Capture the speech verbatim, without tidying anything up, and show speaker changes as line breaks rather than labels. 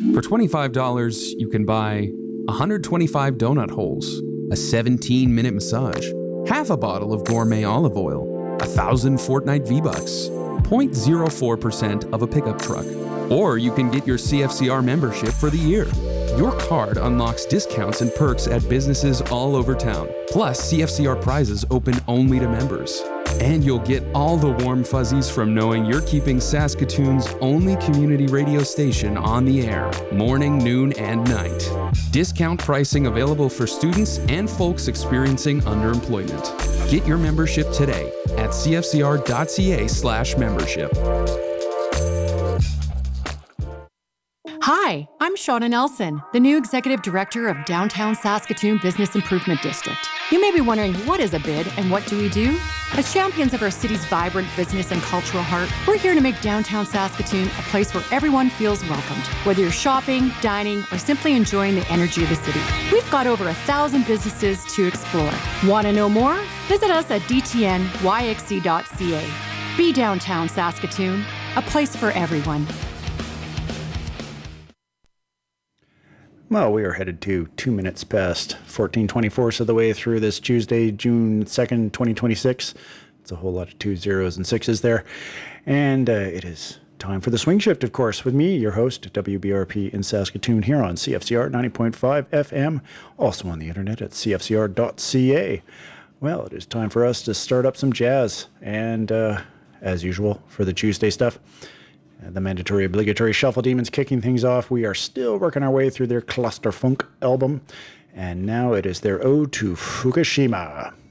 For twenty-five dollars, you can buy one hundred twenty-five donut holes, a seventeen minute massage, half a bottle of gourmet olive oil, one thousand Fortnite V-Bucks, zero point zero four percent of a pickup truck. Or you can get your C F C R membership for the year. Your card unlocks discounts and perks at businesses all over town. Plus, C F C R prizes open only to members. And you'll get all the warm fuzzies from knowing you're keeping Saskatoon's only community radio station on the air, morning, noon, and night. Discount pricing available for students and folks experiencing underemployment. Get your membership today at cfcr.ca slash membership.
Hi, I'm Shauna Nelson, the new Executive Director of Downtown Saskatoon Business Improvement District. You may be wondering, what is a B I D and what do we do? As champions of our city's vibrant business and cultural heart, we're here to make downtown Saskatoon a place where everyone feels welcomed, whether you're shopping, dining, or simply enjoying the energy of the city. We've got over a thousand businesses to explore. Want to know more? Visit us at d t n y x c dot c a. Be Downtown Saskatoon, a place for everyone.
Well, we are headed to two minutes past fourteen twenty-fourths of the way through this Tuesday, June second, twenty twenty-six. It's a whole lot of two zeros and sixes there. And uh, it is time for the swing shift, of course, with me, your host, W B R P in Saskatoon, here on C F C R ninety point five F M, also on the internet at c f c r dot c a. Well, it is time for us to start up some jazz. And uh, as usual, for the Tuesday stuff, the mandatory obligatory Shuffle Demons kicking things off. We are still working our way through their Cluster Funk album, and now it is their Ode to Fukushima.